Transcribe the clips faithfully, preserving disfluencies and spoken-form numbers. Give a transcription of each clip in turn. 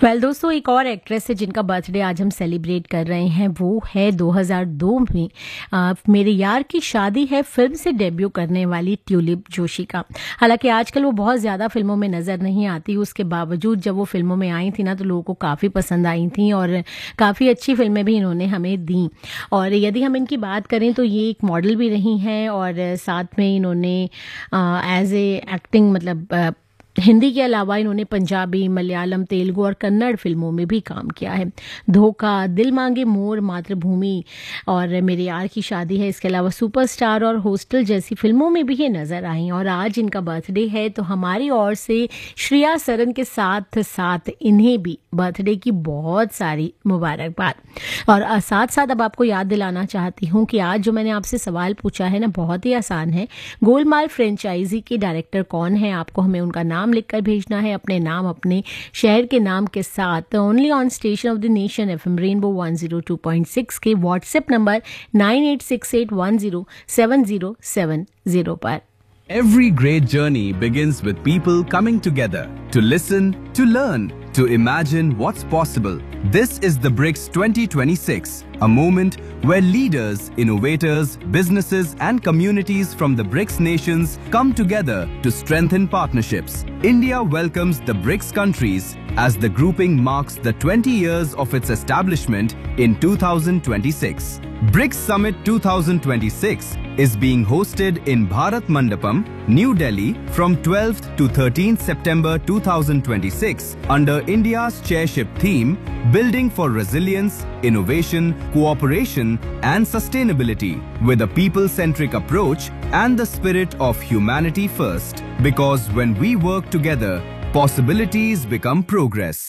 Well well, दोस्तों एक और एक्ट्रेस है जिनका बर्थडे आज हम सेलिब्रेट कर रहे हैं। वो है दो हज़ार दो में आ, मेरे यार की शादी है फिल्म से डेब्यू करने वाली ट्यूलिप जोशी का। हालांकि आजकल वो बहुत ज़्यादा फिल्मों में नज़र नहीं आती, उसके बावजूद जब वो फिल्मों में आई थी ना तो लोगों को काफ़ी पसंद आई थी और काफ़ी अच्छी फिल्में भी इन्होंने हमें दी। और यदि हम इनकी बात करें तो ये एक मॉडल भी रही हैं और साथ में इन्होंने एज ए एक्टिंग मतलब आ, हिंदी के अलावा इन्होंने पंजाबी, मलयालम, तेलुगु और कन्नड़ फिल्मों में भी काम किया है। धोखा, दिल मांगे मोर, मातृभूमि और मेरे यार की शादी है, इसके अलावा सुपरस्टार और हॉस्टल जैसी फिल्मों में भी ये नज़र आई। और आज इनका बर्थडे है तो हमारी ओर से श्रेया सरन के साथ साथ इन्हें भी बर्थडे की बहुत सारी मुबारकबाद। और साथ साथ अब आपको याद दिलाना चाहती हूँ कि आज जो मैंने आपसे सवाल पूछा है ना, बहुत ही आसान है। गोलमाल फ्रेंचाइजी के डायरेक्टर कौन है? आपको हमें उनका नाम लिखकर भेजना है, अपने नाम अपने शहर के नाम के साथ। Only on station of the nation FM rainbow one zero two point six के WhatsApp number nine eight six eight one zero seven zero seven zero पर। Every great journey begins with people coming together to listen, to learn, to imagine what's possible. This is the BRICS twenty twenty-six, a moment where leaders, innovators, businesses and communities from the BRICS nations come together to strengthen partnerships. India welcomes the BRICS countries as the grouping marks the twenty years of its establishment in two thousand twenty-six. BRICS Summit twenty twenty-six is being hosted in Bharat Mandapam, New Delhi from twelfth to thirteenth September two thousand twenty-six under India's chairship theme Building for Resilience, Innovation, Cooperation and Sustainability with a people-centric approach and the spirit of humanity first. Because when we work together, possibilities become progress.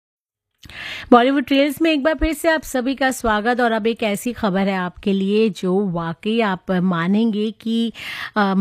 Bollywood trails में एक बार फिर से आप सभी का स्वागत। और अब एक ऐसी खबर है आपके लिए जो वाकई आप मानेंगे कि आ,